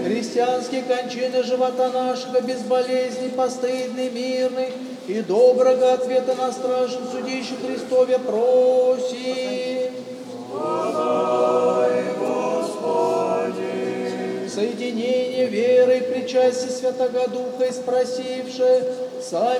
Христианские кончины живота нашего, без болезней, постыдный, мирный, и доброго ответа на страшном судище Христове просим. Подай, Господи. Соединение веры и причастие Святого Духа, и спросивши, сами